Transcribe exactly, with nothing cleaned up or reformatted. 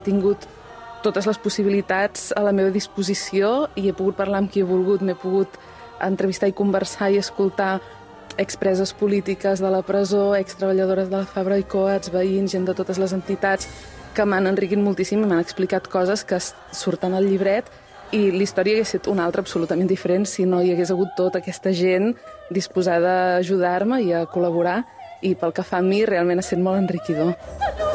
He tingut totes les possibilitats a la meva disposició i he pogut parlar amb qui he volgut, m'he pogut entrevistar i conversar i escoltar expreses polítiques de la presó, extreballadores de la Fabra i Coats, veïns, gent de totes les entitats que m'han enriquit moltíssim i m'han explicat coses que surten al llibret i la història hagués estat una altra absolutament diferent si no hi hagués hagut tota aquesta gent disposada a ajudar-me i a col·laborar, i pel que fa a mi realment ha estat molt enriquidor.